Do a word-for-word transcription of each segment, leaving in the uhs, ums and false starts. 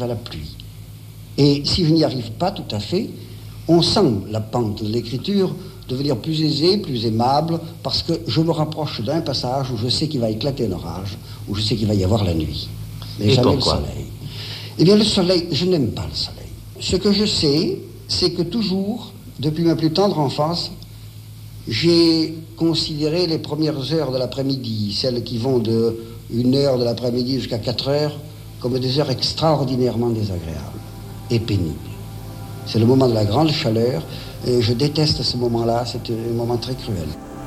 à la pluie. Et si je n'y arrive pas tout à fait, on sent la pente de l'écriture devenir plus aisée, plus aimable, parce que je me rapproche d'un passage où je sais qu'il va éclater un orage, où je sais qu'il va y avoir la nuit. Mais Et jamais pourquoi ? le soleil. Eh bien, le soleil, je n'aime pas le soleil. Ce que je sais, c'est que toujours, depuis ma plus tendre enfance, j'ai considéré les premières heures de l'après-midi, celles qui vont de une heure de l'après-midi jusqu'à quatre heures, comme des heures extraordinairement désagréables et pénibles. C'est le moment de la grande chaleur, et je déteste ce moment-là, c'est un moment très cruel.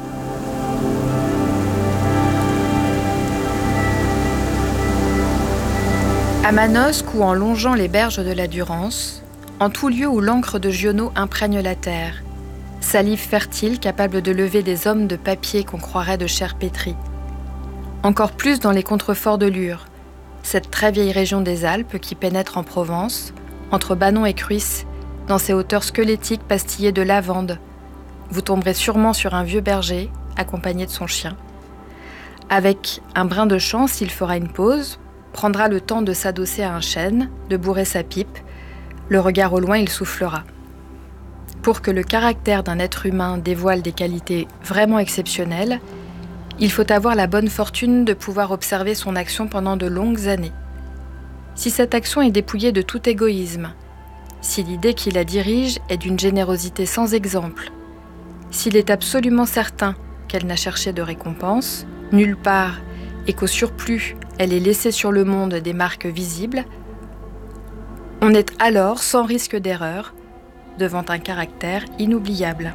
À Manosque ou en longeant les berges de la Durance, en tout lieu où l'encre de Giono imprègne la terre, salive fertile capable de lever des hommes de papier qu'on croirait de chair pétrie. Encore plus dans les contreforts de Lure, cette très vieille région des Alpes qui pénètre en Provence, entre Banon et Cruys, dans ces hauteurs squelettiques pastillées de lavande, vous tomberez sûrement sur un vieux berger, accompagné de son chien. Avec un brin de chance, il fera une pause, prendra le temps de s'adosser à un chêne, de bourrer sa pipe. Le regard au loin, il soufflera. Pour que le caractère d'un être humain dévoile des qualités vraiment exceptionnelles, il faut avoir la bonne fortune de pouvoir observer son action pendant de longues années. Si cette action est dépouillée de tout égoïsme, si l'idée qui la dirige est d'une générosité sans exemple, s'il est absolument certain qu'elle n'a cherché de récompense, nulle part, et qu'au surplus, elle ait laissé sur le monde des marques visibles, on est alors, sans risque d'erreur, devant un caractère inoubliable.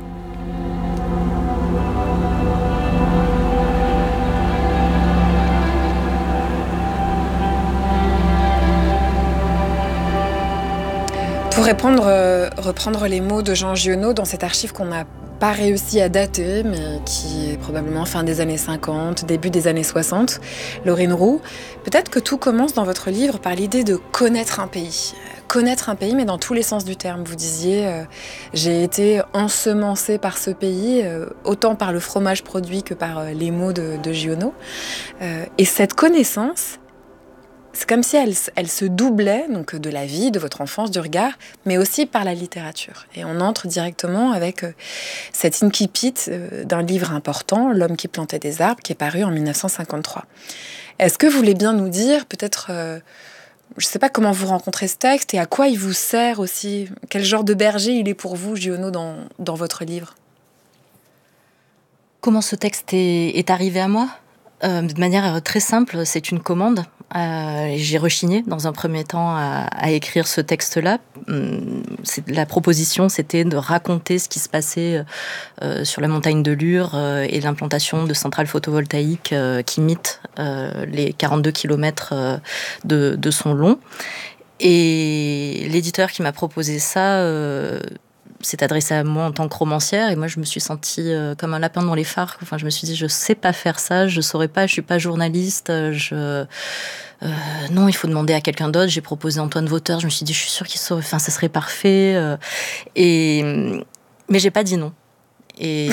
Pour répondre, euh, reprendre les mots de Jean Giono dans cette archive qu'on n'a pas réussi à dater, mais qui est probablement fin des années cinquante, début des années soixante, Laurine Roux, peut-être que tout commence dans votre livre par l'idée de connaître un pays. Connaître un pays, mais dans tous les sens du terme. Vous disiez, euh, j'ai été ensemencée par ce pays, euh, autant par le fromage produit que par euh, les mots de, de Giono. Euh, et cette connaissance, c'est comme si elle, elle se doublait donc, de la vie, de votre enfance, du regard, mais aussi par la littérature. Et on entre directement avec euh, cet incipit euh, d'un livre important, L'homme qui plantait des arbres, qui est paru en dix-neuf cent cinquante-trois. Est-ce que vous voulez bien nous dire, peut-être, euh, je ne sais pas comment vous rencontrez ce texte et à quoi il vous sert aussi? Quel genre de berger il est pour vous, Giono, dans, dans votre livre? Comment ce texte est, est arrivé à moi ? Euh, de manière très simple, c'est une commande. Euh, j'ai rechigné dans un premier temps à, à écrire ce texte-là. C'est, la proposition, c'était de raconter ce qui se passait euh, sur la montagne de Lure euh, et l'implantation de centrales photovoltaïques euh, qui imitent euh, les quarante-deux kilomètres euh, de, de son long. Et l'éditeur qui m'a proposé ça euh, s'est adressé à moi en tant que romancière et moi je me suis sentie euh, comme un lapin dans les phares. Enfin, je me suis dit je sais pas faire ça, je saurais pas, je suis pas journaliste, je euh, non, il faut demander à quelqu'un d'autre. J'ai proposé Antoine Vauteur, je me suis dit je suis sûre qu'il saurait, enfin ça serait parfait euh, et mais j'ai pas dit non. Et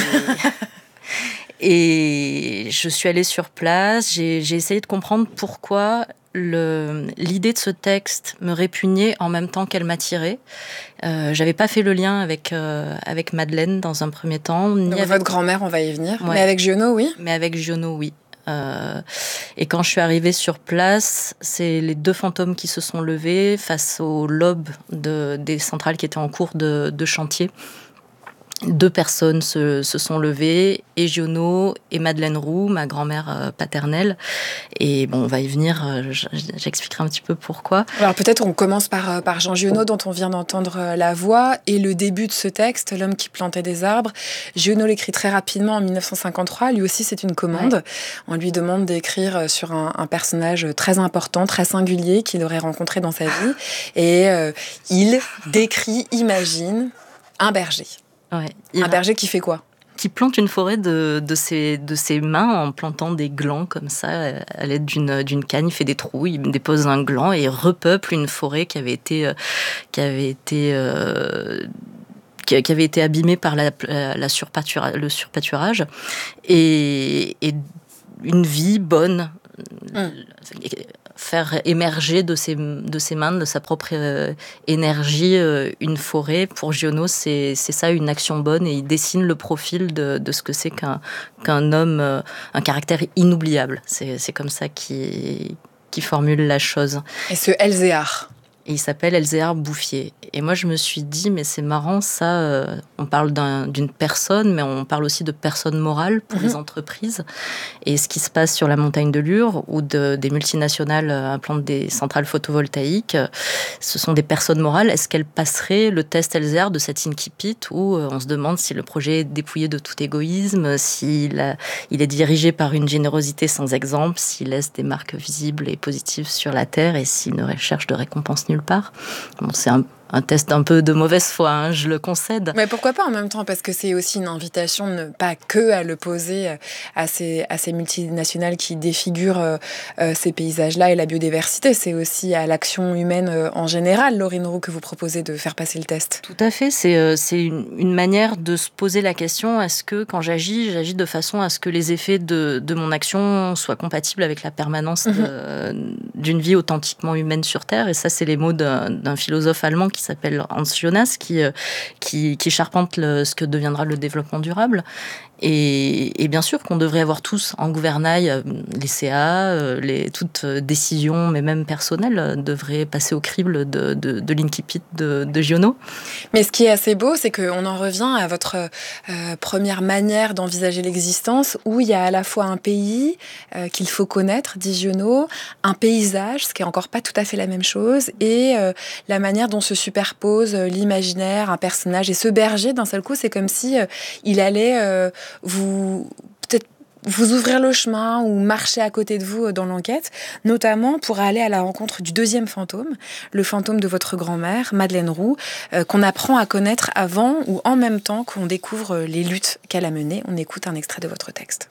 et je suis allée sur place, j'ai j'ai essayé de comprendre pourquoi Le, l'idée de ce texte me répugnait en même temps qu'elle m'attirait. Euh, j'avais pas fait le lien avec, euh, avec Madeleine dans un premier temps. Ni Donc avec votre grand-mère, on va y venir. Ouais. Mais avec Giono, oui. Mais avec Giono, oui. Euh, et quand je suis arrivée sur place, c'est les deux fantômes qui se sont levés face au lobe de, des centrales qui étaient en cours de, de chantier. Deux personnes se, se sont levées, et Giono et Madeleine Roux, ma grand-mère euh, paternelle. Et bon, on va y venir, euh, j'expliquerai un petit peu pourquoi. Alors peut-être on commence par, par Jean Giono, dont on vient d'entendre la voix, et le début de ce texte, L'homme qui plantait des arbres. Giono l'écrit très rapidement en dix-neuf cent cinquante-trois, lui aussi c'est une commande. Ouais. On lui demande d'écrire sur un, un personnage très important, très singulier, qu'il aurait rencontré dans sa vie. Et euh, il décrit, imagine, un berger. Ouais, un berger qui fait quoi? Qui plante une forêt de, de, ses, de ses mains en plantant des glands comme ça, à l'aide d'une, d'une canne. Il fait des trous, il dépose un gland et il repeuple une forêt qui avait été, qui avait été, euh, qui avait été abîmée par la, la surpâtura, le surpâturage. Et, et une vie bonne. Mmh. faire émerger de ses, de ses mains, de sa propre euh, énergie, euh, une forêt. Pour Giono, c'est, c'est ça, une action bonne, et il dessine le profil de, de ce que c'est qu'un, qu'un homme, euh, un caractère inoubliable. C'est, c'est comme ça qu'il, qu'il formule la chose. Et ce Elzéar Et il s'appelle Elzéar Bouffier. Et moi, je me suis dit, mais c'est marrant, ça, euh, on parle d'un, d'une personne, mais on parle aussi de personne morale pour mmh. les entreprises. Et ce qui se passe sur la montagne de Lure, où de, des multinationales implantent des centrales photovoltaïques, ce sont des personnes morales. Est-ce qu'elles passeraient le test Elzéar de cet incipit, où on se demande si le projet est dépouillé de tout égoïsme, s'il a, il est dirigé par une générosité sans exemple, s'il laisse des marques visibles et positives sur la Terre, et s'il ne recherche de récompense nulle part. Bon, c'est un, un test un peu de mauvaise foi, hein, je le concède. Mais pourquoi pas en même temps, parce que c'est aussi une invitation, ne pas que à le poser à ces, à ces multinationales qui défigurent euh, ces paysages-là et la biodiversité. C'est aussi à l'action humaine euh, en général, Laurine Roux, que vous proposez de faire passer le test. Tout à fait. C'est, euh, c'est une, une manière de se poser la question, est-ce que quand j'agis, j'agis de façon à ce que les effets de, de mon action soient compatibles avec la permanence de, mmh. d'une vie authentiquement humaine sur Terre. Et ça, c'est les mots d'un, d'un philosophe allemand qui s'appelle Hans Jonas, qui, qui, qui charpente le, ce que deviendra le développement durable. Et, et bien sûr qu'on devrait avoir tous en gouvernail, les C A, les, toute décision, mais même personnelle, devrait passer au crible de, de, de l'incipit de, de Giono. Mais ce qui est assez beau, c'est qu'on en revient à votre euh, première manière d'envisager l'existence, où il y a à la fois un pays euh, qu'il faut connaître, dit Giono, un paysage, ce qui est encore pas tout à fait la même chose, et euh, la manière dont se superpose l'imaginaire, un personnage. Et ce berger, d'un seul coup, c'est comme si euh, il allait... Euh, vous peut-être vous ouvrir le chemin ou marcher à côté de vous dans l'enquête, notamment pour aller à la rencontre du deuxième fantôme, le fantôme de votre grand-mère, Madeleine Roux, euh, qu'on apprend à connaître avant ou en même temps qu'on découvre les luttes qu'elle a menées. On écoute un extrait de votre texte.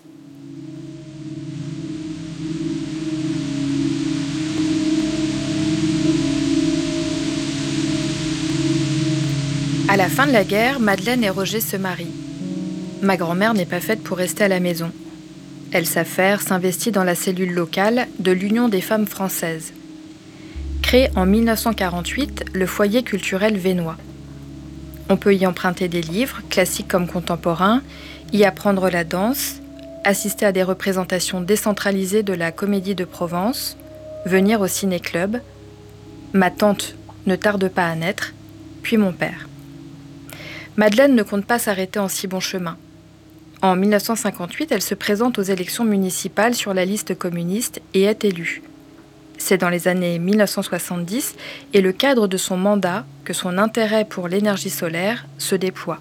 À la fin de la guerre, Madeleine et Roger se marient. Ma grand-mère n'est pas faite pour rester à la maison. Elle s'affaire, s'investit dans la cellule locale de l'Union des femmes françaises. Créé en mille neuf cent quarante-huit, le foyer culturel vénois. On peut y emprunter des livres, classiques comme contemporains, y apprendre la danse, assister à des représentations décentralisées de la Comédie de Provence, venir au ciné-club. Ma tante ne tarde pas à naître, puis mon père. Madeleine ne compte pas s'arrêter en si bon chemin. En mille neuf cent cinquante-huit, elle se présente aux élections municipales sur la liste communiste et est élue. C'est dans les années mille neuf cent soixante-dix et le cadre de son mandat que son intérêt pour l'énergie solaire se déploie.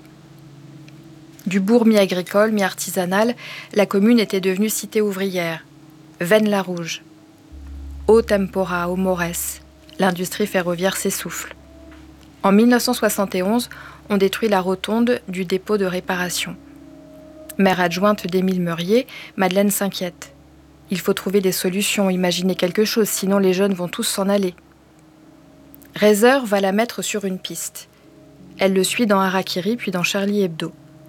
Du bourg mi-agricole, mi-artisanal, la commune était devenue cité ouvrière. Vennes-la-Rouge. Au tempora, au Morès, l'industrie ferroviaire s'essouffle. En mille neuf cent soixante et onze, on détruit la rotonde du dépôt de réparation. Maire adjointe d'Émile Meurier, Madeleine s'inquiète. Il faut trouver des solutions, imaginer quelque chose, sinon les jeunes vont tous s'en aller. Reiser va la mettre sur une piste. Elle le suit dans Harakiri, puis dans Charlie Hebdo.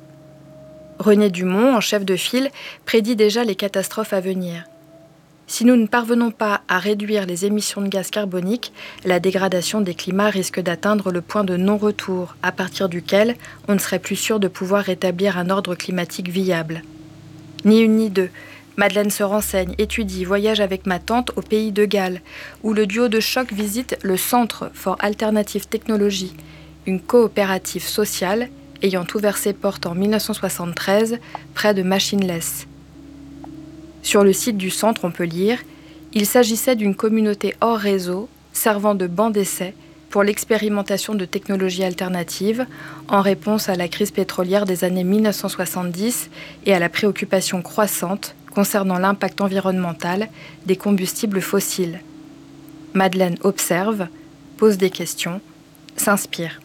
René Dumont, en chef de file, prédit déjà les catastrophes à venir. Si nous ne parvenons pas à réduire les émissions de gaz carboniques, la dégradation des climats risque d'atteindre le point de non-retour, à partir duquel on ne serait plus sûr de pouvoir rétablir un ordre climatique viable. Ni une ni deux, Madeleine se renseigne, étudie, voyage avec ma tante au pays de Galles, où le duo de choc visite le Centre for Alternative Technology, une coopérative sociale ayant ouvert ses portes en mille neuf cent soixante-treize près de Machineless. Sur le site du centre, on peut lire « Il s'agissait d'une communauté hors réseau servant de banc d'essai pour l'expérimentation de technologies alternatives en réponse à la crise pétrolière des années mille neuf cent soixante-dix et à la préoccupation croissante concernant l'impact environnemental des combustibles fossiles. » Madeleine observe, pose des questions, s'inspire.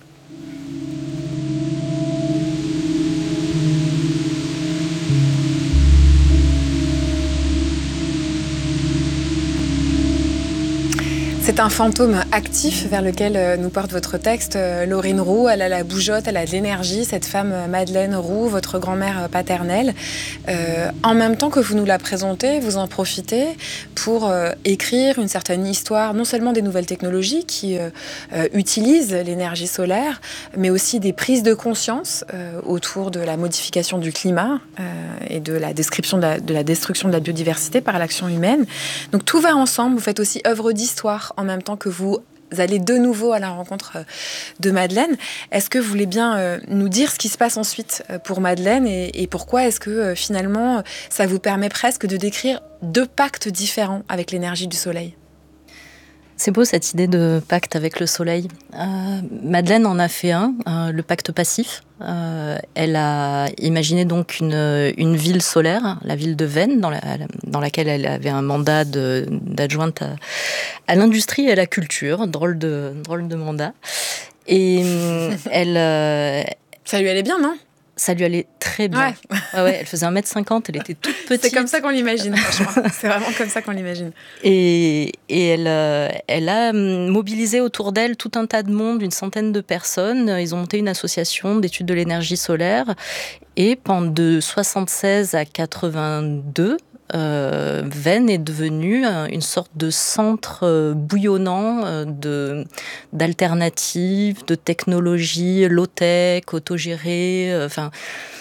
C'est un fantôme actif vers lequel nous porte votre texte. Laurine Roux, elle a la bougeotte, elle a de l'énergie, cette femme Madeleine Roux, votre grand-mère paternelle. Euh, en même temps que vous nous la présentez, vous en profitez pour euh, écrire une certaine histoire, non seulement des nouvelles technologies qui euh, euh, utilisent l'énergie solaire, mais aussi des prises de conscience euh, autour de la modification du climat euh, et de la description de la, de la destruction de la biodiversité par l'action humaine. Donc tout va ensemble, vous faites aussi œuvre d'histoire en même temps que vous allez de nouveau à la rencontre de Madeleine. Est-ce que vous voulez bien nous dire ce qui se passe ensuite pour Madeleine et, et pourquoi est-ce que finalement ça vous permet presque de décrire deux pactes différents avec l'énergie du soleil ? C'est beau cette idée de pacte avec le soleil. Euh, Madeleine en a fait un, euh, le pacte passif. Euh, elle a imaginé donc une, une ville solaire, la ville de Veynes, dans, la, dans laquelle elle avait un mandat de, d'adjointe à, à l'industrie et à la culture. Drôle de, drôle de mandat. Et elle... Euh, Ça lui allait bien, non ? Ça lui allait très bien. Ouais. Ouais, ouais, elle faisait un mètre cinquante, elle était toute petite. C'est comme ça qu'on l'imagine, franchement. C'est vraiment comme ça qu'on l'imagine. Et, et elle, euh, elle a mobilisé autour d'elle tout un tas de monde, une centaine de personnes. Ils ont monté une association d'études de l'énergie solaire. Et pendant de soixante-seize à quatre-vingt-deux, Euh, Veynes est devenue une sorte de centre euh, bouillonnant euh, de, d'alternatives, de technologies low-tech, autogérées, euh, enfin,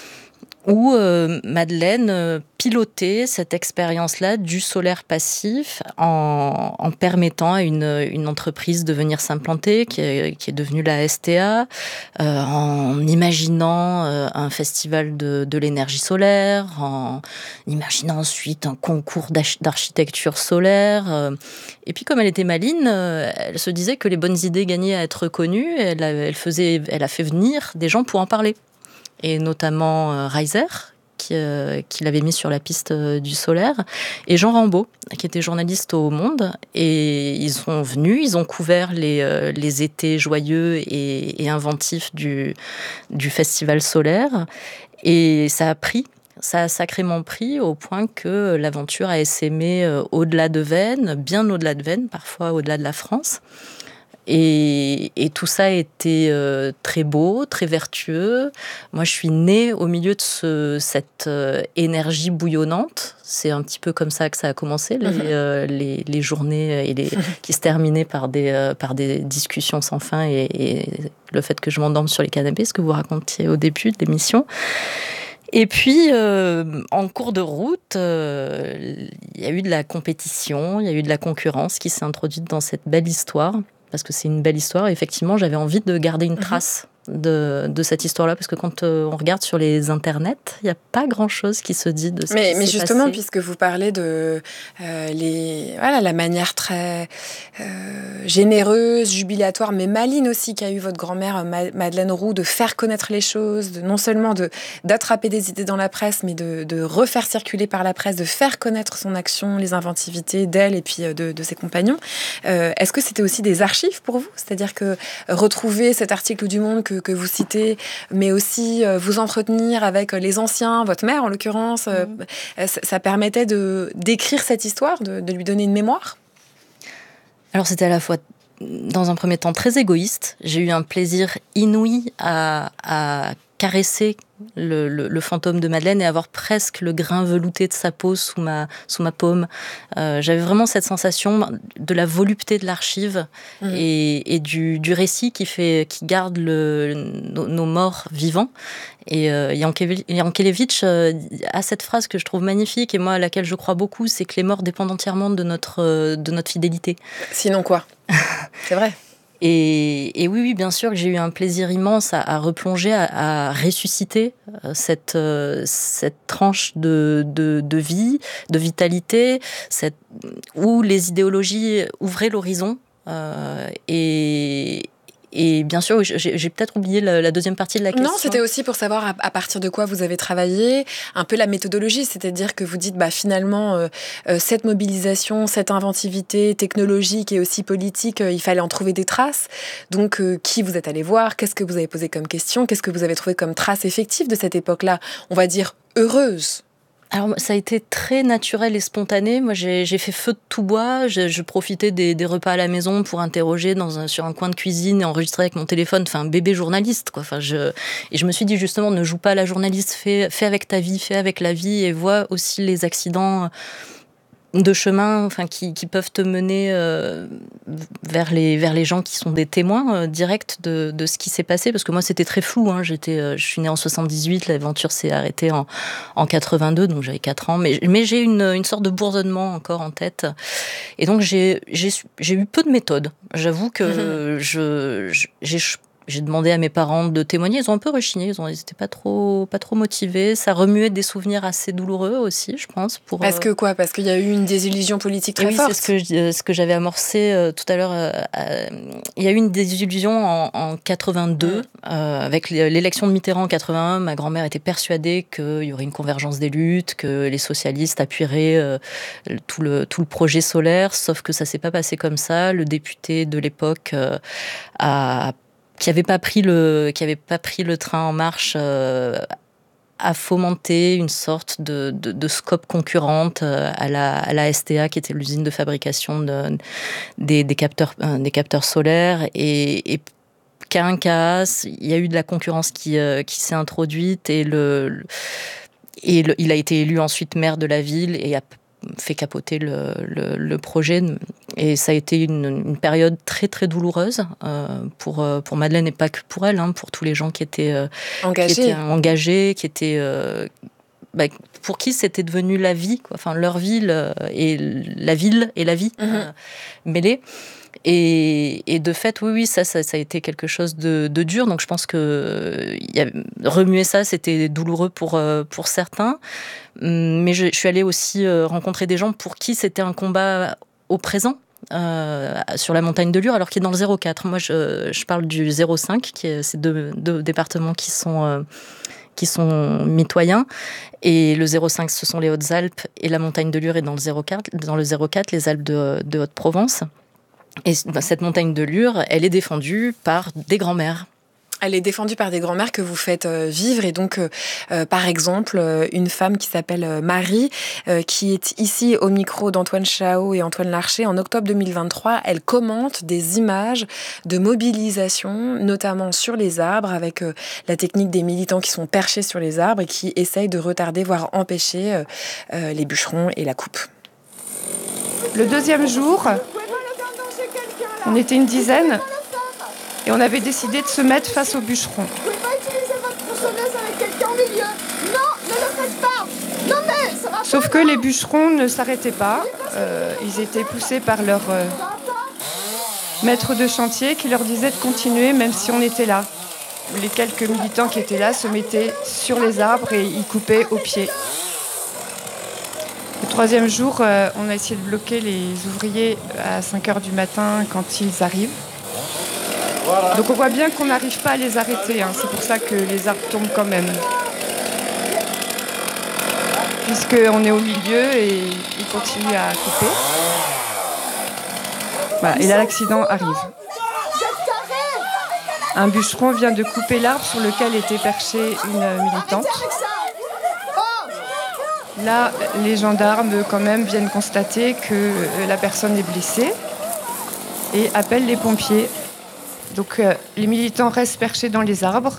où euh, Madeleine euh, pilotait cette expérience-là du solaire passif en, en permettant à une, une entreprise de venir s'implanter, qui est, qui est devenue la S T A, euh, en imaginant euh, un festival de, de l'énergie solaire, en imaginant ensuite un concours d'arch- d'architecture solaire. Euh, et puis comme elle était maligne, euh, elle se disait que les bonnes idées gagnaient à être connues, et elle a, elle faisait, elle a fait venir des gens pour en parler. Et notamment euh, Reiser, qui, euh, qui l'avait mis sur la piste euh, du solaire, et Jean Rambaud, qui était journaliste au Monde. Et ils sont venus, ils ont couvert les, euh, les étés joyeux et, et inventifs du, du festival solaire. Et ça a pris, ça a sacrément pris, au point que l'aventure a essaimé euh, au-delà de Veynes, bien au-delà de Veynes, parfois au-delà de la France. Et, et tout ça a été euh, très beau, très vertueux. Moi, je suis née au milieu de ce, cette euh, énergie bouillonnante. C'est un petit peu comme ça que ça a commencé, les, mmh. euh, les, les journées et les, qui se terminaient par des, euh, par des discussions sans fin et, et le fait que je m'endorme sur les canapés, ce que vous racontiez au début de l'émission. Et puis, euh, en cours de route, euh, il y a eu de la compétition, il y a eu de la concurrence qui s'est introduite dans cette belle histoire. Parce que c'est une belle histoire. Et effectivement, j'avais envie de garder une trace de, de cette histoire-là. Parce que quand euh, on regarde sur les internets, il n'y a pas grand-chose qui se dit de ce mais, qui mais s'est justement, passé. Puisque vous parlez de euh, les, voilà, la manière très euh, généreuse, jubilatoire, mais maligne aussi qu'a eu votre grand-mère Ma- Madeleine Roux de faire connaître les choses, de, non seulement de, d'attraper des idées dans la presse, mais de, de refaire circuler par la presse, de faire connaître son action, les inventivités d'elle et puis de, de ses compagnons. Euh, est-ce que c'était aussi des archives pour vous ? C'est-à-dire que retrouver cet article du Monde que, que vous citez, mais aussi euh, vous entretenir avec les anciens, votre mère en l'occurrence, euh, mmh. ça, ça permettait de, d'écrire cette histoire, de, de lui donner une mémoire ? Alors c'était à la fois, dans un premier temps, très égoïste. J'ai eu un plaisir inouï à, à caresser le, le, le fantôme de Madeleine et avoir presque le grain velouté de sa peau sous ma, sous ma paume. Euh, j'avais vraiment cette sensation de la volupté de l'archive mmh. et, et du, du récit qui, fait, qui garde le, nos, nos morts vivants. Et euh, Yankelevitch euh, a cette phrase que je trouve magnifique et moi à laquelle je crois beaucoup, c'est que les morts dépendent entièrement de notre, euh, de notre fidélité. Sinon quoi ? C'est vrai. Et, et oui, oui, bien sûr que j'ai eu un plaisir immense à, à replonger, à, à ressusciter cette, euh, cette tranche de, de, de vie, de vitalité, cette, où les idéologies ouvraient l'horizon. Euh, et, et bien sûr, j'ai, j'ai peut-être oublié la, la deuxième partie de la question. Non, c'était aussi pour savoir à, à partir de quoi vous avez travaillé, un peu la méthodologie, c'est-à-dire que vous dites bah, finalement, euh, euh, cette mobilisation, cette inventivité technologique et aussi politique, euh, il fallait en trouver des traces. Donc, euh, qui vous êtes allé voir ? Qu'est-ce que vous avez posé comme question ? Qu'est-ce que vous avez trouvé comme trace effective de cette époque-là ? On va dire heureuse. Alors, ça a été très naturel et spontané. Moi, j'ai, j'ai fait feu de tout bois. Je, je profitais des, des repas à la maison pour interroger dans un, sur un coin de cuisine et enregistrer avec mon téléphone. Enfin, un bébé journaliste, quoi. Enfin, je, et je me suis dit, justement, ne joue pas à la journaliste. Fais, fais avec ta vie, fais avec la vie et vois aussi les accidents de chemin, enfin, qui, qui peuvent te mener euh, vers, les, vers les gens qui sont des témoins euh, directs de, de ce qui s'est passé. Parce que moi, c'était très flou. Hein. J'étais, euh, je suis née en soixante-dix-huit, l'aventure s'est arrêtée en, en quatre-vingt-deux, donc j'avais quatre ans. Mais, mais j'ai une, une sorte de bourdonnement encore en tête. Et donc, j'ai, j'ai, j'ai eu peu de méthode. J'avoue que mmh. je, j'ai... J'ai demandé à mes parents de témoigner. Ils ont un peu rechigné. Ils n'étaient pas trop, pas trop motivés. Ça remuait des souvenirs assez douloureux aussi, je pense. Pour, Parce que quoi ? Parce qu'il y a eu une désillusion politique très oui, forte. Oui, c'est ce que, je, ce que j'avais amorcé euh, tout à l'heure. Euh, euh, il y a eu une désillusion en, en quatre-vingt-deux. Mmh. Euh, avec l'élection de Mitterrand en quatre-vingt-un, ma grand-mère était persuadée qu'il y aurait une convergence des luttes, que les socialistes appuieraient euh, tout, le, tout le projet solaire. Sauf que ça ne s'est pas passé comme ça. Le député de l'époque euh, a... qui n'avait pas pris le qui avait pas pris le train en marche euh, a fomenté une sorte de, de, de scope concurrente euh, à la à la S T A, qui était l'usine de fabrication de, des, des capteurs euh, des capteurs solaires, et, et qu'à un cas, il y a eu de la concurrence qui euh, qui s'est introduite, et le, le et le, il a été élu ensuite maire de la ville et a fait capoter le, le, le projet. Et ça a été une, une période très très douloureuse euh, pour, pour Madeleine, et pas que pour elle, hein, pour tous les gens qui étaient, euh, engagés. qui étaient engagés, qui étaient... Euh, bah, pour qui c'était devenu la vie, quoi. Enfin, leur ville euh, et la ville et la vie mm-hmm. euh, mêlées. Et, et de fait, oui, oui, ça, ça, ça a été quelque chose de, de dur. Donc, je pense que y a, remuer ça, c'était douloureux pour, pour certains. Mais je, je suis allée aussi rencontrer des gens pour qui c'était un combat au présent, euh, sur la montagne de Lure, alors qu'il est dans le zéro quatre. Moi, je, je parle du zéro cinq, qui est ces deux, deux départements qui sont... Euh, qui sont mitoyens, et le zéro cinq, ce sont les Hautes-Alpes, et la montagne de Lure est dans le zéro quatre, dans le zéro quatre, les Alpes de, de Haute-Provence. Et cette montagne de Lure, elle est défendue par des grands-mères. Elle est défendue par des grands-mères que vous faites euh, vivre. Et donc, euh, euh, par exemple, euh, une femme qui s'appelle euh, Marie, euh, qui est ici au micro d'Antoine Chao et Antoine Larcher. En octobre deux mille vingt-trois, elle commente des images de mobilisation, notamment sur les arbres, avec euh, la technique des militants qui sont perchés sur les arbres et qui essayent de retarder, voire empêcher euh, euh, les bûcherons et la coupe. Le deuxième jour, on était une dizaine. Et on avait décidé de se mettre face aux bûcherons. Vous ne pouvez pas utiliser votre tronçonneuse avec quelqu'un au milieu. Non, ne le faites pas. Non mais ça va. Sauf que les bûcherons ne s'arrêtaient pas. Euh, ils étaient poussés par leur euh, maître de chantier qui leur disait de continuer même si on était là. Les quelques militants qui étaient là se mettaient sur les arbres et ils coupaient au pied. Le troisième jour, euh, on a essayé de bloquer les ouvriers à cinq heures du matin quand ils arrivent. Donc on voit bien qu'on n'arrive pas à les arrêter, hein. C'est pour ça que les arbres tombent quand même. Puisqu'on est au milieu et ils continuent à couper. Voilà, et là l'accident arrive. Un bûcheron vient de couper l'arbre sur lequel était perchée une militante. Là, les gendarmes quand même viennent constater que la personne est blessée et appellent les pompiers. Donc euh, les militants restent perchés dans les arbres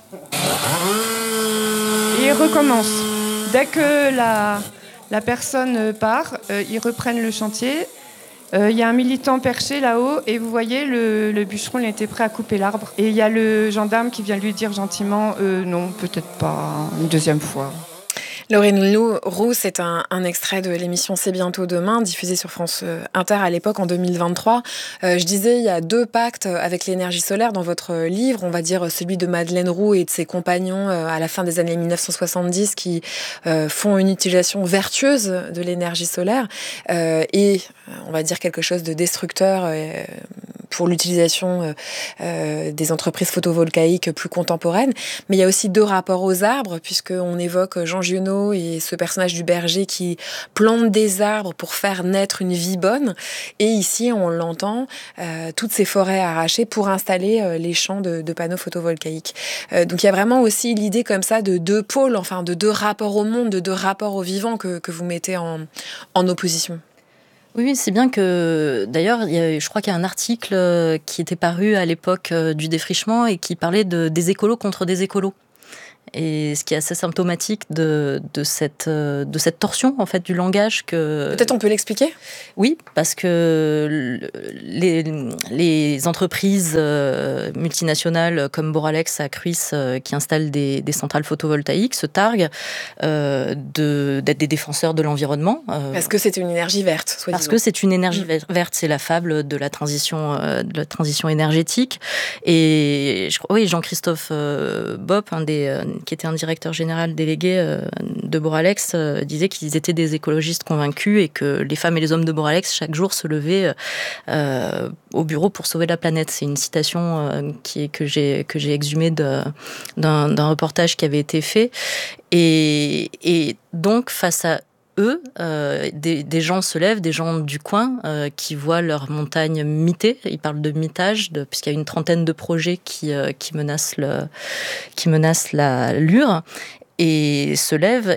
et ils recommencent. Dès que la, la personne part, euh, ils reprennent le chantier. Il euh, y a un militant perché là-haut et vous voyez, le, le bûcheron il était prêt à couper l'arbre. Et il y a le gendarme qui vient lui dire gentiment euh, « Non, peut-être pas une deuxième fois ». Laurine Roux, c'est un, un extrait de l'émission C'est bientôt demain, diffusée sur France Inter à l'époque en deux mille vingt-trois. Euh, je disais, il y a deux pactes avec l'énergie solaire dans votre livre, on va dire celui de Madeleine Roux et de ses compagnons euh, à la fin des années mille neuf cent soixante-dix qui euh, font une utilisation vertueuse de l'énergie solaire euh, et on va dire quelque chose de destructeur euh, pour l'utilisation euh, euh, des entreprises photovoltaïques plus contemporaines. Mais il y a aussi deux rapports aux arbres, puisqu'on évoque Jean Giono Giono et ce personnage du berger qui plante des arbres pour faire naître une vie bonne. Et ici, on l'entend, euh, toutes ces forêts arrachées pour installer euh, les champs de, de panneaux photovoltaïques. Euh, donc il y a vraiment aussi l'idée comme ça de deux pôles, enfin de deux rapports au monde, de deux rapports au vivant que, que vous mettez en, en opposition. Oui, c'est bien que, d'ailleurs, il y a, je crois qu'il y a un article qui était paru à l'époque du défrichement et qui parlait de, des écolos contre des écolos. Et ce qui est assez symptomatique de, de, cette, de cette torsion en fait, du langage. Que... Peut-être on peut l'expliquer ? Oui, parce que les, les entreprises multinationales comme Boralex à Cruys qui installent des, des centrales photovoltaïques se targuent euh, de, d'être des défenseurs de l'environnement. Parce que c'est une énergie verte, soi-disant. Parce que c'est une énergie mmh. verte, c'est la fable de la transition, euh, de la transition énergétique. Et je, oui, Jean-Christophe euh, Bopp, un des... Euh, qui était un directeur général délégué euh, de Boralex, euh, disait qu'ils étaient des écologistes convaincus et que les femmes et les hommes de Boralex, chaque jour, se levaient euh, au bureau pour sauver la planète. C'est une citation euh, qui est, que, j'ai, que j'ai exhumée de, d'un, d'un reportage qui avait été fait. Et, et donc, face à eux, euh, des, des gens se lèvent, des gens du coin euh, qui voient leur montagne mitée. Ils parlent de mitage, de, puisqu'il y a une trentaine de projets qui, euh, qui menacent, le, qui menacent la Lure, et se lèvent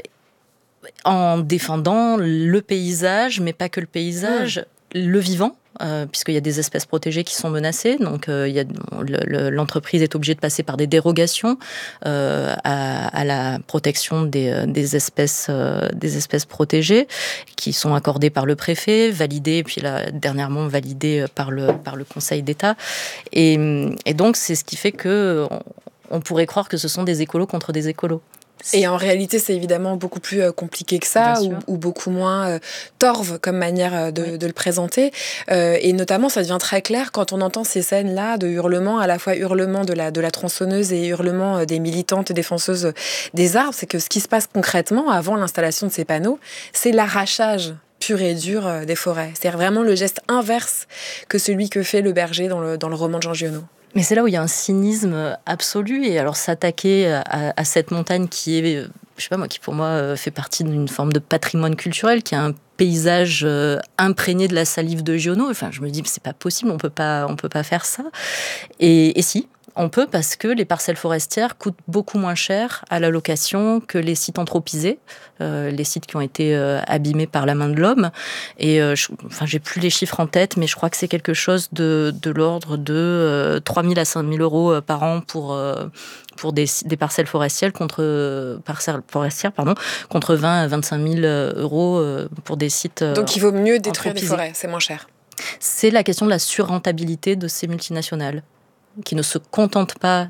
en défendant le paysage, mais pas que le paysage, mmh. le vivant. Euh, puisqu'il y a des espèces protégées qui sont menacées, donc euh, il y a, le, le, l'entreprise est obligée de passer par des dérogations euh, à, à la protection des, des, espèces, euh, des espèces protégées qui sont accordées par le préfet, validées, puis là, dernièrement validées par le, par le Conseil d'État. Et, et donc c'est ce qui fait qu'on on pourrait croire que ce sont des écolos contre des écolos. Et en réalité, c'est évidemment beaucoup plus euh, compliqué que ça, ou, ou beaucoup moins euh, torve comme manière de, oui. de le présenter. Euh, et notamment, ça devient très clair quand on entend ces scènes-là de hurlements, à la fois hurlements de la, de la tronçonneuse et hurlements des militantes défenseuses des arbres. C'est que ce qui se passe concrètement avant l'installation de ces panneaux, c'est l'arrachage pur et dur des forêts. C'est vraiment le geste inverse que celui que fait le berger dans le, dans le roman de Jean Giono. Mais c'est là où il y a un cynisme absolu. Et alors s'attaquer à, à cette montagne qui est, je sais pas moi, qui pour moi fait partie d'une forme de patrimoine culturel, qui a un paysage imprégné de la salive de Giono. Enfin, je me dis, c'est pas possible, on peut pas, on peut pas faire ça. Et, et si. On peut parce que les parcelles forestières coûtent beaucoup moins cher à la location que les sites anthropisés, euh, les sites qui ont été euh, abîmés par la main de l'homme. Et euh, je, enfin, j'ai plus les chiffres en tête, mais je crois que c'est quelque chose de, de l'ordre de euh, trois mille à cinq mille euros par an pour, euh, pour des, des parcelles forestières contre, euh, parcelles forestières, pardon, contre vingt à vingt-cinq mille euros euh, pour des sites euh, Donc il vaut mieux détruire les forêts, c'est moins cher. C'est la question de la surrentabilité de ces multinationales, qui ne se contentent pas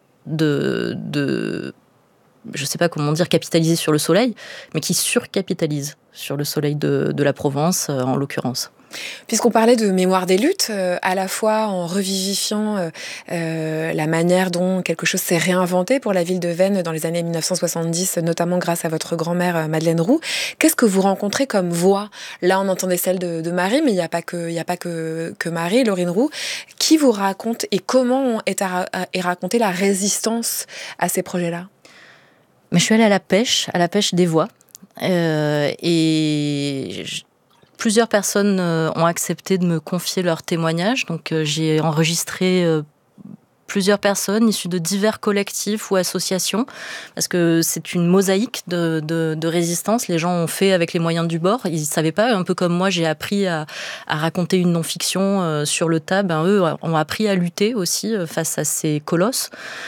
de, de, je ne sais pas comment dire, capitaliser sur le soleil, mais qui surcapitalisent sur le soleil de, de la Provence, en l'occurrence. Puisqu'on parlait de mémoire des luttes, euh, à la fois en revivifiant euh, euh, la manière dont quelque chose s'est réinventé pour la ville de Veynes dans les années dix-neuf cent soixante-dix, notamment grâce à votre grand-mère euh, Madeleine Roux, qu'est-ce que vous rencontrez comme voix ? Là, on entendait celle de, de Marie, mais il n'y a pas que, il n'y a pas que, que Marie, Laurine Roux. Qui vous raconte et comment est, à, est racontée la résistance à ces projets-là ? Mais je suis allée à la pêche, à la pêche des voix, euh, et... Je... Plusieurs personnes ont accepté de me confier leurs témoignages. Donc, j'ai enregistré plusieurs personnes issues de divers collectifs ou associations, parce que c'est une mosaïque de, de, de résistance. Les gens ont fait avec les moyens du bord. Ils ne savaient pas, un peu comme moi, j'ai appris à, à raconter une non-fiction sur le tas. Ben, eux ont appris à lutter aussi face à ces colosses.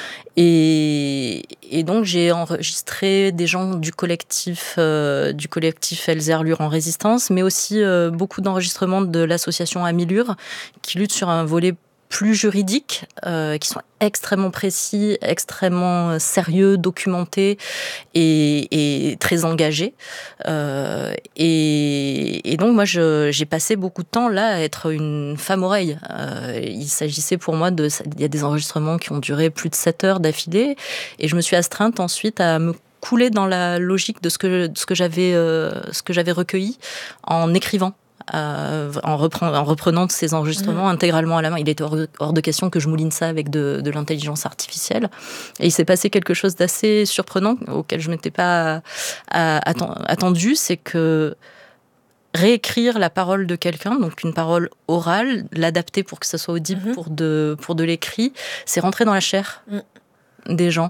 Et, et donc j'ai enregistré des gens du collectif euh, du collectif Elzer Lure en résistance, mais aussi euh, beaucoup d'enregistrements de l'association Amis Lure, qui lutte sur un volet plus juridiques, euh, qui sont extrêmement précis, extrêmement sérieux, documentés et, et très engagés. Euh, et, et donc, moi, je, j'ai passé beaucoup de temps là à être une femme oreille. Euh, il s'agissait pour moi de... Il y a des enregistrements qui ont duré plus de sept heures d'affilée. Et je me suis astreinte ensuite à me couler dans la logique de ce que, de ce que j'avais, euh, ce que j'avais recueilli en écrivant euh, en, repren- en reprenant ces enregistrements mmh. intégralement à la main. Il était hors de, hors de question que je mouline ça avec de, de l'intelligence artificielle. Et il s'est passé quelque chose d'assez surprenant, auquel je ne m'étais pas à, à, attendue, c'est que réécrire la parole de quelqu'un, donc une parole orale, l'adapter pour que ça soit audible mmh. pour, de, pour de l'écrit, c'est rentrer dans la chair mmh. des gens.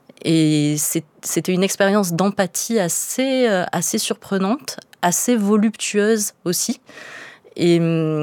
Et c'est, c'était une expérience d'empathie assez, assez surprenante, assez voluptueuse aussi. Et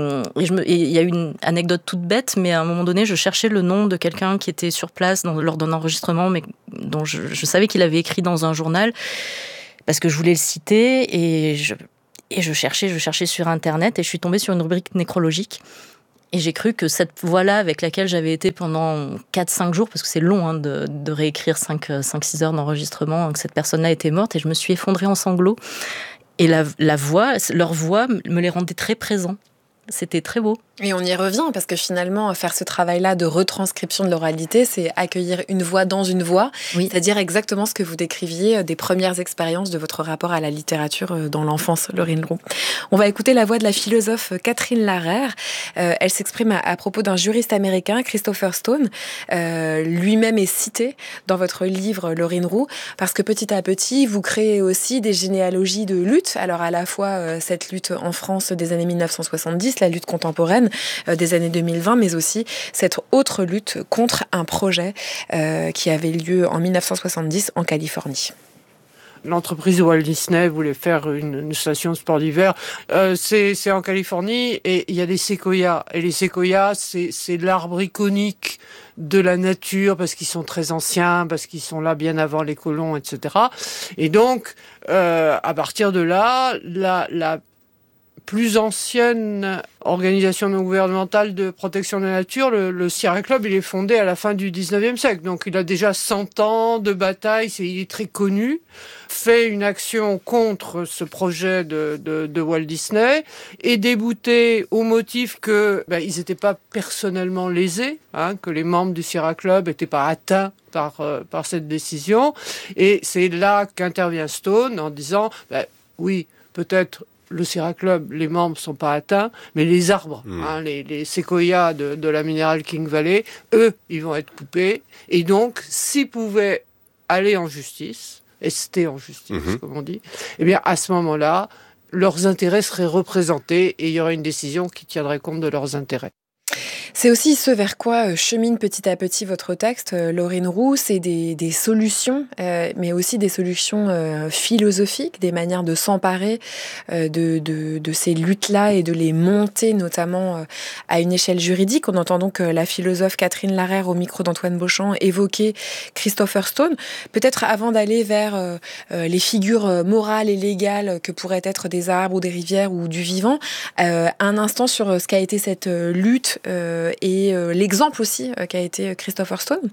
il y a une anecdote toute bête, mais à un moment donné, je cherchais le nom de quelqu'un qui était sur place dans, lors d'un enregistrement, mais dont je, je savais qu'il avait écrit dans un journal, parce que je voulais le citer, et je... Et je cherchais, je cherchais sur Internet et je suis tombée sur une rubrique nécrologique. Et j'ai cru que cette voix-là, avec laquelle j'avais été pendant quatre à cinq jours, parce que c'est long hein, de, de réécrire cinq à six heures d'enregistrement, que cette personne-là était morte, et je me suis effondrée en sanglots. Et la, la voix, leur voix me les rendait très présents. C'était très beau. Et on y revient, parce que finalement, faire ce travail-là de retranscription de l'oralité, c'est accueillir une voix dans une voix, oui. C'est-à-dire exactement ce que vous décriviez des premières expériences de votre rapport à la littérature dans l'enfance, Laurine Roux. On va écouter la voix de la philosophe Catherine Larère. Euh, elle s'exprime à, à propos d'un juriste américain, Christopher Stone. Euh, lui-même est cité dans votre livre, Laurine Roux, parce que petit à petit, vous créez aussi des généalogies de lutte. Alors à la fois, euh, cette lutte en France des années mille neuf cent soixante-dix, la lutte contemporaine des années deux mille vingt, mais aussi cette autre lutte contre un projet euh, qui avait lieu en mille neuf cent soixante-dix en Californie. L'entreprise Walt Disney voulait faire une, une station de sport d'hiver. Euh, c'est, c'est en Californie et il y a des séquoias. Et les séquoias, c'est, c'est l'arbre iconique de la nature parce qu'ils sont très anciens, parce qu'ils sont là bien avant les colons, et cetera. Et donc, euh, à partir de là, la, la plus ancienne organisation non gouvernementale de protection de la nature, le, le Sierra Club, il est fondé à la fin du dix-neuvième siècle. Donc il a déjà cent ans de bataille, c'est, il est très connu, fait une action contre ce projet de, de, de Walt Disney, est débouté au motif que ben, ils n'étaient pas personnellement lésés, hein, que les membres du Sierra Club n'étaient pas atteints par, euh, par cette décision. Et c'est là qu'intervient Stone en disant, ben, oui, peut-être le Sierra Club, les membres ne sont pas atteints, mais les arbres, mmh. hein, les, les séquoias de, de la Mineral King Valley, eux, ils vont être coupés. Et donc, s'ils pouvaient aller en justice, ester en justice, mmh. comme on dit, eh bien, à ce moment-là, leurs intérêts seraient représentés et il y aurait une décision qui tiendrait compte de leurs intérêts. C'est aussi ce vers quoi chemine petit à petit votre texte, Laurine Roux, c'est des, des solutions, euh, mais aussi des solutions euh, philosophiques, des manières de s'emparer euh, de, de, de ces luttes-là et de les monter notamment euh, à une échelle juridique. On entend donc euh, la philosophe Catherine Larère au micro d'Antoine Beauchamp évoquer Christopher Stone. Peut-être avant d'aller vers euh, euh, les figures morales et légales que pourraient être des arbres ou des rivières ou du vivant, euh, un instant sur ce qu'a été cette euh, lutte euh, et euh, l'exemple aussi euh, qu'a été Christopher Stone,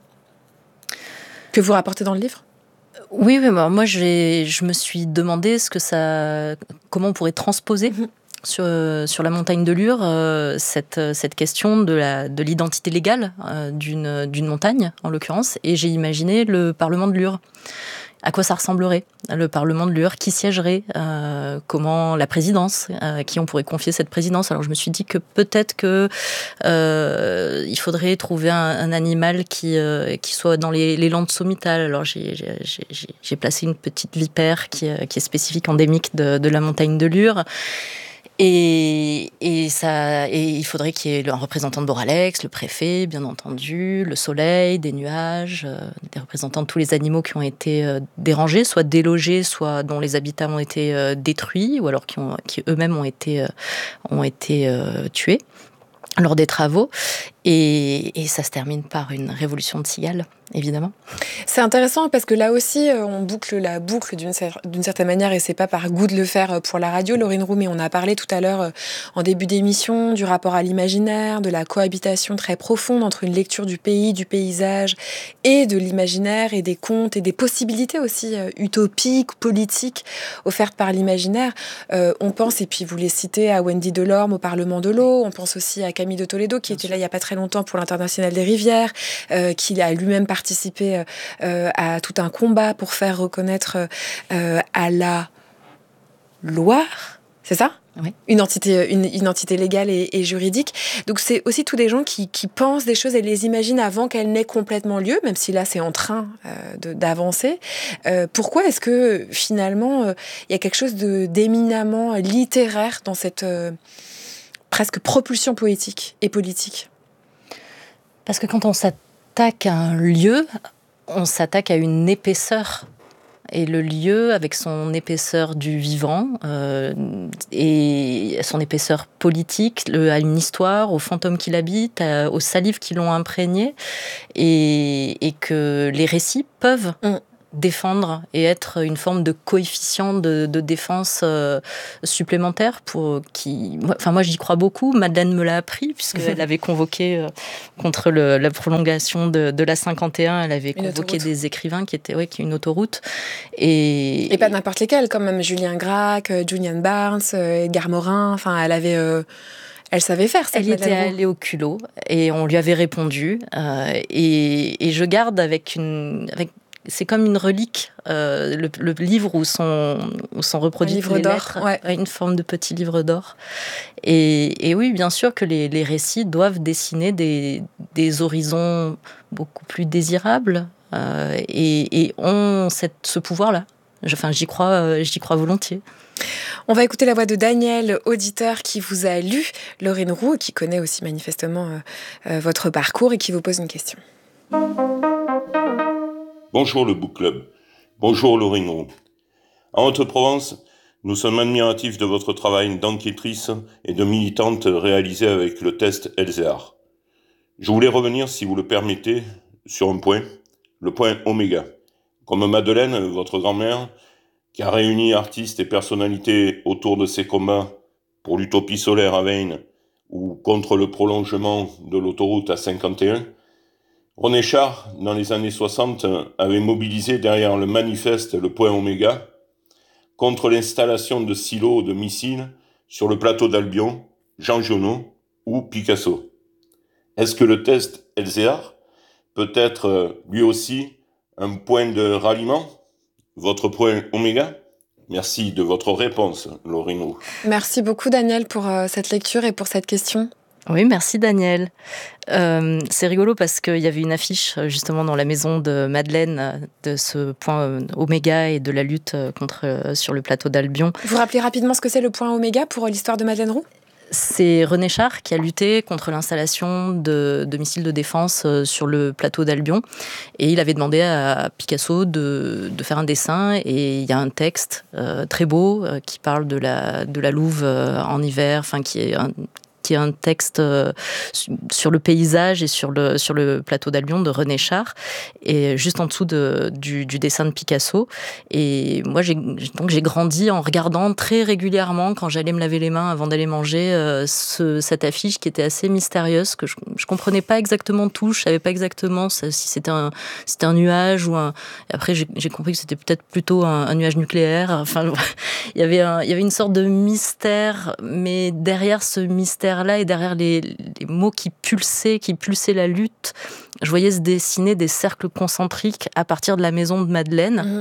que vous rapportez dans le livre. Oui, oui, moi j'ai, je me suis demandé ce que ça, comment on pourrait transposer mmh. sur, sur la montagne de Lure euh, cette, cette question de, la, de l'identité légale euh, d'une, d'une montagne, en l'occurrence, et j'ai imaginé le Parlement de Lure. À quoi ça ressemblerait, le Parlement de Lure, qui siégerait, euh, comment la présidence, à euh, qui on pourrait confier cette présidence. Alors je me suis dit que peut-être que euh, il faudrait trouver un, un animal qui, euh, qui soit dans les, les landes sommitales. Alors j'ai, j'ai, j'ai, j'ai placé une petite vipère qui, qui est spécifique endémique de, de la montagne de Lure. Et, et, ça, et il faudrait qu'il y ait un représentant de Boralex, le préfet, bien entendu, le soleil, des nuages, euh, des représentants de tous les animaux qui ont été euh, dérangés, soit délogés, soit dont les habitats ont été euh, détruits, ou alors qui, ont, qui eux-mêmes ont été, euh, ont été euh, tués lors des travaux. Et, et ça se termine par une révolution de cigales, évidemment. C'est intéressant parce que là aussi, on boucle la boucle d'une, cer- d'une certaine manière, et c'est pas par goût de le faire pour la radio, Laurine Roux, mais on a parlé tout à l'heure, en début d'émission, du rapport à l'imaginaire, de la cohabitation très profonde entre une lecture du pays, du paysage, et de l'imaginaire, et des contes, et des possibilités aussi euh, utopiques, politiques, offertes par l'imaginaire. Euh, on pense, et puis vous les citez, à Wendy Delorme au Parlement de l'eau, on pense aussi à Camille de Toledo, qui était là il y a pas très longtemps pour l'Internationale des rivières, euh, qui a lui-même participé euh, à tout un combat pour faire reconnaître euh, à la Loire, c'est ça ? Oui. Une entité, une, une entité légale et, et juridique. Donc c'est aussi tous des gens qui, qui pensent des choses et les imaginent avant qu'elles n'aient complètement lieu, même si là c'est en train euh, de, d'avancer. Euh, pourquoi est-ce que finalement il euh, y a quelque chose de, d'éminemment littéraire dans cette euh, presque propulsion poétique et politique ? Parce que quand on s'attaque à un lieu, on s'attaque à une épaisseur. Et le lieu, avec son épaisseur du vivant euh, et son épaisseur politique, le, à une histoire, aux fantômes qui l'habitent, à, aux salives qui l'ont imprégné, et, et que les récits peuvent mmh. défendre et être une forme de coefficient de, de défense euh, supplémentaire pour qui, enfin moi j'y crois beaucoup. Madeleine me l'a appris puisqu'elle avait convoqué euh, contre le, la prolongation de, de la cinquante et un, elle avait une convoqué autoroute. Des écrivains qui étaient, ouais, qui une autoroute et et pas n'importe lesquels, comme même Julien Gracq, Julian Barnes, Edgar Morin. Enfin, elle avait euh... Elle savait faire, cette Elle était allée au culot et on lui avait répondu. Euh, et, et je garde avec une, avec c'est comme une relique, euh, le, le livre où sont, où sont reproduites les d'or, lettres, ouais. Une forme de petit livre d'or. Et, et oui, bien sûr que les, les récits doivent dessiner des, des horizons beaucoup plus désirables euh, et, et ont cette, ce pouvoir-là. Enfin, j'y crois, euh, j'y crois volontiers. On va écouter la voix de Daniel, auditeur qui vous a lu Laurine Roux, qui connaît aussi manifestement euh, euh, votre parcours et qui vous pose une question. Bonjour le Book Club. Bonjour Laurine Roux. En Haute-Provence, nous sommes admiratifs de votre travail d'enquêtrice et de militante réalisé avec le test Elzéar. Je voulais revenir, si vous le permettez, sur un point, le point Oméga. Comme Madeleine, votre grand-mère, qui a réuni artistes et personnalités autour de ses combats pour l'utopie solaire à Veynes ou contre le prolongement de l'autoroute A cinquante et un, René Char, dans les années soixante, avait mobilisé derrière le manifeste Le Point Oméga contre l'installation de silos de missiles sur le plateau d'Albion, Jean Giono ou Picasso. Est-ce que le test Elzéar peut être lui aussi un point de ralliement ? Votre point Oméga ? Merci de votre réponse, Laurine Roux. Merci beaucoup, Daniel, pour euh, cette lecture et pour cette question. Oui, merci Daniel. Euh, c'est rigolo parce qu'il y avait une affiche justement dans la maison de Madeleine de ce point Oméga et de la lutte contre, euh, sur le plateau d'Albion. Vous rappelez rapidement ce que c'est le point Oméga pour l'histoire de Madeleine Roux ? C'est René Char qui a lutté contre l'installation de, de missiles de défense sur le plateau d'Albion. Et il avait demandé à Picasso de, de faire un dessin. Et il y a un texte euh, très beau euh, qui parle de la, de la louve euh, en hiver, enfin qui est un, qui est un texte euh, sur le paysage et sur le, sur le plateau d'Albion de René Char, et juste en dessous de, du, du dessin de Picasso. Et moi, j'ai, donc j'ai grandi en regardant très régulièrement, quand j'allais me laver les mains avant d'aller manger, euh, ce, cette affiche qui était assez mystérieuse, que je ne comprenais pas exactement tout, je ne savais pas exactement si c'était un, c'était un nuage ou un... Et après, j'ai, j'ai compris que c'était peut-être plutôt un, un nuage nucléaire. Enfin, il y avait un, il y avait une sorte de mystère, mais derrière ce mystère là et derrière les, les mots qui pulsaient, qui pulsaient la lutte, je voyais se dessiner des cercles concentriques à partir de la maison de Madeleine. Mmh.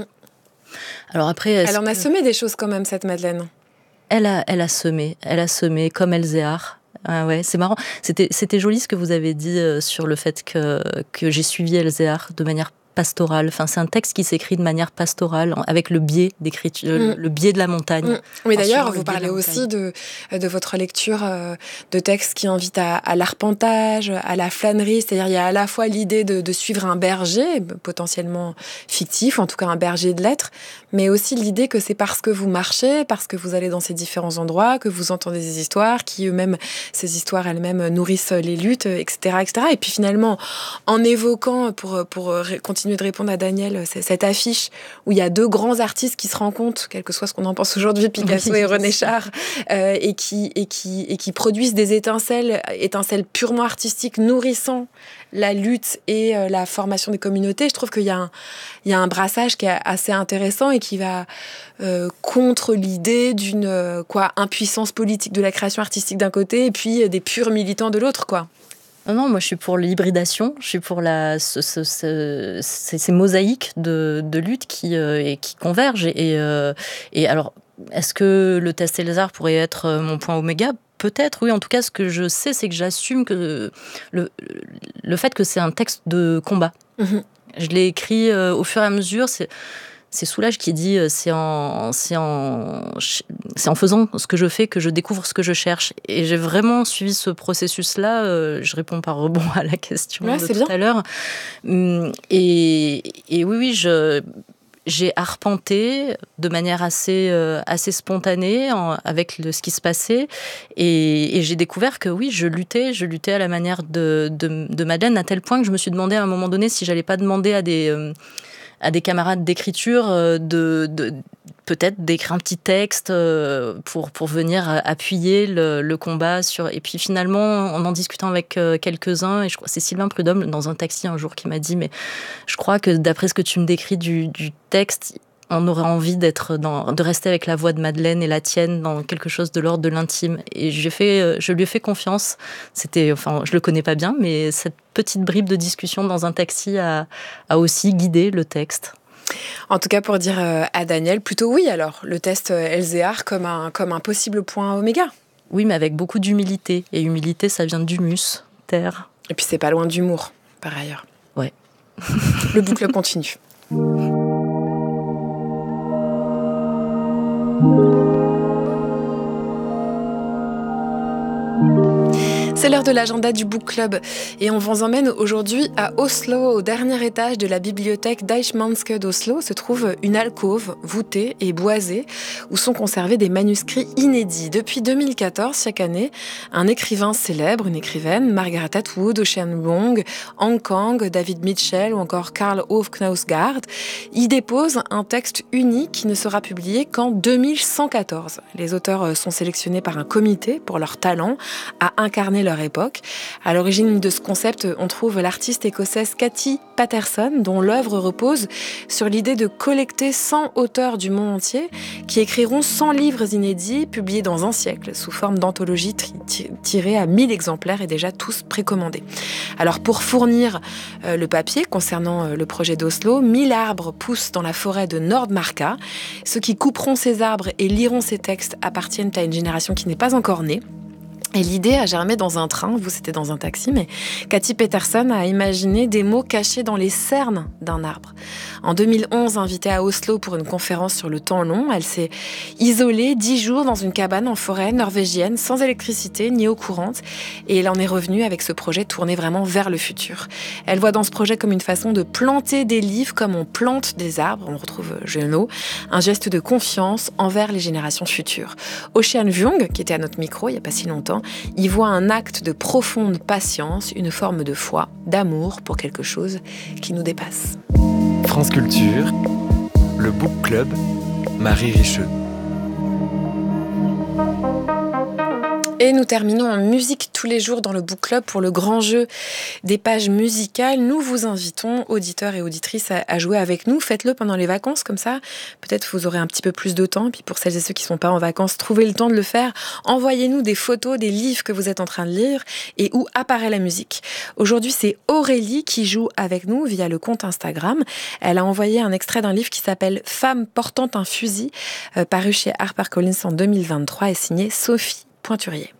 Alors après, elle en a que... semé des choses quand même, cette Madeleine. Elle a, elle a semé, elle a semé comme Elzéar. Ah ouais, c'est marrant. C'était, c'était joli ce que vous avez dit euh, sur le fait que, que j'ai suivi Elzéar de manière pastorale. Enfin, c'est un texte qui s'écrit de manière pastorale, avec le biais d'écriture, mmh. le biais de la montagne. Mmh. Oui, d'ailleurs, vous parlez de aussi de, de votre lecture euh, de textes qui invitent à, à l'arpentage, à la flânerie. C'est-à-dire, il y a à la fois l'idée de, de suivre un berger, potentiellement fictif, en tout cas un berger de lettres, mais aussi l'idée que c'est parce que vous marchez, parce que vous allez dans ces différents endroits, que vous entendez des histoires, qui eux-mêmes, ces histoires elles-mêmes nourrissent les luttes, et cetera, et cetera. Et puis finalement, en évoquant, pour, pour continuer de répondre à Daniel, c'est cette affiche où il y a deux grands artistes qui se rencontrent, quel que soit ce qu'on en pense aujourd'hui, Picasso oui, et René Char, euh, et, qui, et, qui, et qui produisent des étincelles, étincelles purement artistiques, nourrissant la lutte et euh, la formation des communautés. Je trouve qu'il y a un, il y a un brassage qui est assez intéressant et qui va euh, contre l'idée d'une euh, quoi, impuissance politique de la création artistique d'un côté et puis euh, des purs militants de l'autre, quoi. Non, non, moi je suis pour l'hybridation, je suis pour la, ce, ce, ce, ces, ces mosaïques de, de lutte qui, euh, et qui convergent. Et, euh, et alors, est-ce que le test Elzar pourrait être mon point oméga ? Peut-être, oui. En tout cas, ce que je sais, c'est que j'assume que le, le fait que c'est un texte de combat. Mmh. Je l'ai écrit euh, au fur et à mesure. C'est, c'est Soulages qui dit euh, c'est en, c'est, en, c'est en faisant ce que je fais que je découvre ce que je cherche. Et j'ai vraiment suivi ce processus-là. Euh, je réponds par rebond à la question ouais, de tout bien. à l'heure. Et, et oui, oui, je... J'ai arpenté de manière assez, euh, assez spontanée en, avec le, ce qui se passait et, et j'ai découvert que oui, je luttais, je luttais à la manière de, de, de Madeleine à tel point que je me suis demandé à un moment donné si j'allais pas demander à des, euh, à des camarades d'écriture euh, de, de peut-être d'écrire un petit texte euh, pour, pour venir appuyer le, le combat. Sur... Et puis finalement, en en discutant avec euh, quelques-uns, et je crois c'est Sylvain Prudhomme dans un taxi un jour qui m'a dit « mais je crois que d'après ce que tu me décris du, du texte, on aurait envie d'être dans, de rester avec la voix de Madeleine et la tienne dans quelque chose de l'ordre de l'intime. » Et j'ai fait, je lui ai fait confiance. C'était, enfin, je le connais pas bien, mais cette petite bribe de discussion dans un taxi a, a aussi guidé le texte. En tout cas, pour dire à Daniel, plutôt oui alors, le test Elzéar comme un, comme un possible point oméga. Oui, mais avec beaucoup d'humilité. Et humilité, ça vient d'humus, terre. Et puis c'est pas loin d'humour, par ailleurs. Ouais. Le book club continue. C'est l'heure de l'agenda du Book Club et on vous emmène aujourd'hui à Oslo. Au dernier étage de la bibliothèque d'Eichmanske d'Oslo se trouve une alcôve voûtée et boisée où sont conservés des manuscrits inédits. Depuis deux mille quatorze, chaque année, un écrivain célèbre, une écrivaine, Margaret Atwood, Ocean Vuong, Hong Kang, David Mitchell ou encore Karl Ove Knausgaard y déposent un texte unique qui ne sera publié qu'en deux mille cent quatorze. Les auteurs sont sélectionnés par un comité pour leur talent à incarner leur époque. À l'origine de ce concept, on trouve l'artiste écossaise Cathy Paterson, dont l'œuvre repose sur l'idée de collecter cent auteurs du monde entier qui écriront cent livres inédits publiés dans un siècle, sous forme d'anthologie tri- tirée à mille exemplaires et déjà tous précommandés. Alors pour fournir euh, le papier concernant euh, le projet d'Oslo, mille arbres poussent dans la forêt de Nordmarka. Ceux qui couperont ces arbres et liront ces textes appartiennent à une génération qui n'est pas encore née. Et l'idée a germé dans un train, vous c'était dans un taxi, mais Cathy Paterson a imaginé des mots cachés dans les cernes d'un arbre. En deux mille onze, invitée à Oslo pour une conférence sur le temps long, elle s'est isolée dix jours dans une cabane en forêt norvégienne, sans électricité ni eau courante, et elle en est revenue avec ce projet tourné vraiment vers le futur. Elle voit dans ce projet comme une façon de planter des livres comme on plante des arbres, on retrouve Genot, un geste de confiance envers les générations futures. Ocean Vuong, qui était à notre micro il n'y a pas si longtemps, y voit un acte de profonde patience, une forme de foi, d'amour pour quelque chose qui nous dépasse. France Culture, le Book Club, Marie Richeux. Et nous terminons en musique tous les jours dans le Book Club pour le grand jeu des pages musicales. Nous vous invitons, auditeurs et auditrices, à, à jouer avec nous. Faites-le pendant les vacances, comme ça, peut-être vous aurez un petit peu plus de temps. Puis pour celles et ceux qui ne sont pas en vacances, trouvez le temps de le faire. Envoyez-nous des photos des livres que vous êtes en train de lire et où apparaît la musique. Aujourd'hui, c'est Aurélie qui joue avec nous via le compte Instagram. Elle a envoyé un extrait d'un livre qui s'appelle « Femme portant un fusil », euh, paru chez HarperCollins en deux mille vingt-trois et signé Sophie Pointurier.